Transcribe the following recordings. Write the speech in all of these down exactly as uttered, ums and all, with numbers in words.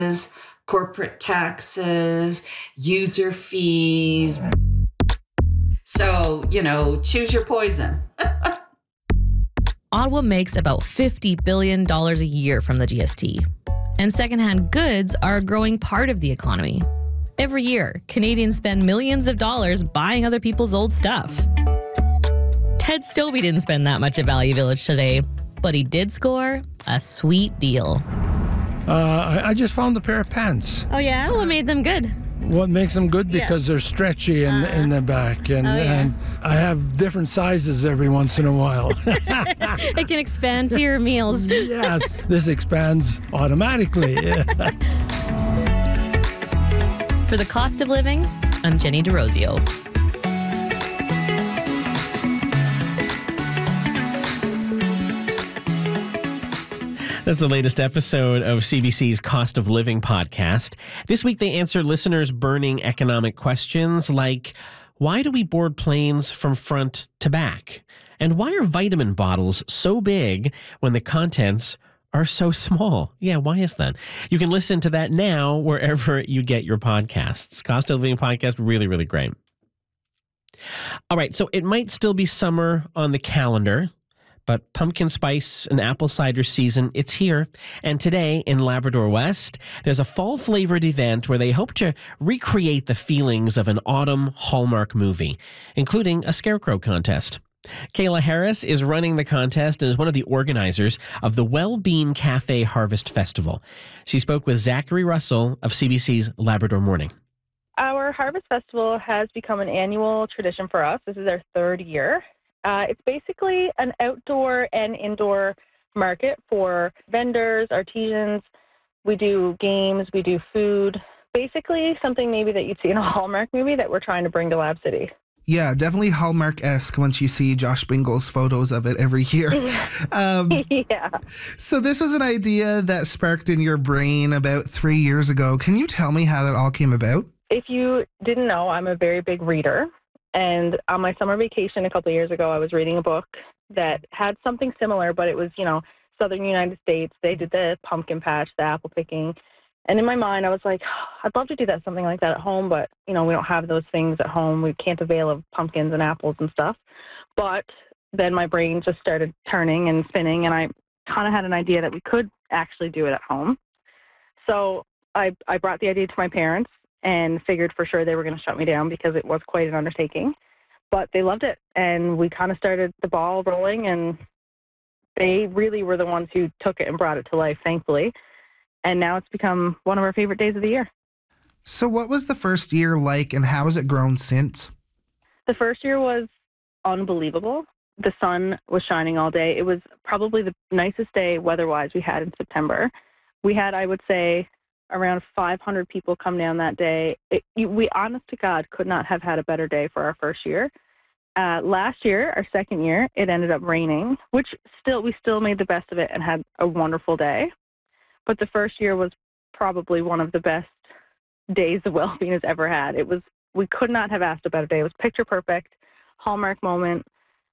corporate taxes, user fees. So, you know, choose your poison. Ottawa makes about fifty billion dollars a year from the G S T. And secondhand goods are a growing part of the economy. Every year, Canadians spend millions of dollars buying other people's old stuff. Ted Stobie didn't spend that much at Value Village today, but he did score a sweet deal. Uh, I, I just found a pair of pants. Oh yeah? What made them good? What makes them good? Because Yeah. they're stretchy in, Uh, in the back. And, oh, yeah. and I have different sizes every once in a while. It can expand to your meals. Yes, this expands automatically. For the cost of living, I'm Jenny DeRosio. That's the latest episode of C B C's Cost of Living podcast. This week, they answer listeners' burning economic questions like, why do we board planes from front to back? And why are vitamin bottles so big when the contents are so small? Yeah, why is that? You can listen to that now wherever you get your podcasts. Cost of Living podcast, really, really great. All right, so it might still be summer on the calendar, but pumpkin spice and apple cider season, it's here. And today in Labrador West, there's a fall-flavored event where they hope to recreate the feelings of an autumn Hallmark movie, including a scarecrow contest. Kayla Harris is running the contest and is one of the organizers of the Wellbeing Cafe Harvest Festival. She spoke with Zachary Russell of C B C's Labrador Morning. Our Harvest Festival has become an annual tradition for us. This is our third year. Uh, it's basically an outdoor and indoor market for vendors, artisans. We do games, we do food. Basically something maybe that you'd see in a Hallmark movie that we're trying to bring to Lab City. Yeah, definitely Hallmark-esque once you see Josh Bingle's photos of it every year. um, Yeah. so this was an idea that sparked in your brain about three years ago. Can you tell me how that all came about? If you didn't know, I'm a very big reader. And on my summer vacation a couple of years ago, I was reading a book that had something similar, but it was, you know, Southern United States. They did the pumpkin patch, the apple picking. And in my mind, I was like, oh, I'd love to do that, something like that at home, but, you know, we don't have those things at home. We can't avail of pumpkins and apples and stuff. But then my brain just started turning and spinning, and I kind of had an idea that we could actually do it at home. So I, I brought the idea to my parents and figured for sure they were going to shut me down because it was quite an undertaking. But they loved it, and we kind of started the ball rolling, and they really were the ones who took it and brought it to life, thankfully. And now it's become one of our favorite days of the year. So what was the first year like, and how has it grown since? The first year was unbelievable. The sun was shining all day. It was probably the nicest day weather-wise we had in September. We had, I would say, around five hundred people come down that day. It, you, we, honest to God, could not have had a better day for our first year. Uh, last year, our second year, it ended up raining, which still we still made the best of it and had a wonderful day. But the first year was probably one of the best days the Wellbeing has ever had. It was we could not have asked a better day. It was picture perfect, Hallmark moment,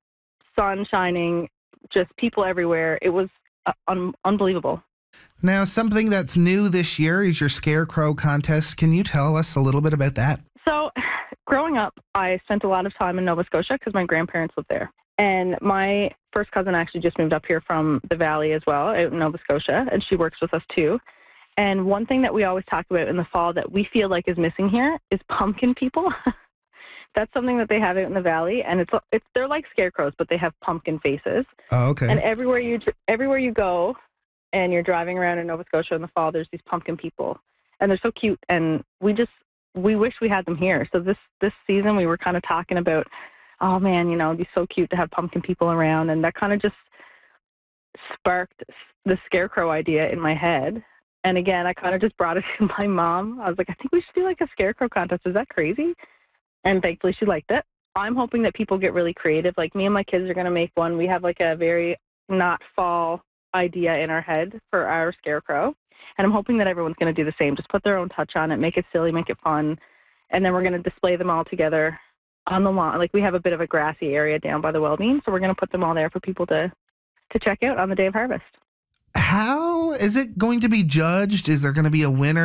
sun shining, just people everywhere. It was uh, un- unbelievable. Now, something that's new this year is your Scarecrow contest. Can you tell us a little bit about that? So growing up, I spent a lot of time in Nova Scotia because my grandparents lived there. And my first cousin actually just moved up here from the Valley as well, out in Nova Scotia, and she works with us too. And one thing that we always talk about in the fall that we feel like is missing here is pumpkin people. That's something that they have out in the Valley, and it's it's they're like scarecrows, but they have pumpkin faces. Oh, okay. And everywhere you everywhere you go, and you're driving around in Nova Scotia in the fall, there's these pumpkin people, and they're so cute. And we just we wish we had them here. So this this season we were kind of talking about, oh man, you know, it'd be so cute to have pumpkin people around, and that kind of just sparked the scarecrow idea in my head. And again, I kind of just brought it to my mom. I was like, I think we should do like a scarecrow contest. Is that crazy? And thankfully she liked it. I'm hoping that people get really creative. Like me and my kids are going to make one. We have like a very not fall idea in our head for our scarecrow. And I'm hoping that everyone's going to do the same. Just put their own touch on it, make it silly, make it fun. And then we're going to display them all together on the lawn. Like we have a bit of a grassy area down by the Wellbeing. So we're going to put them all there for people to, to check out on the day of harvest. How is it going to be judged? Is there going to be a winner?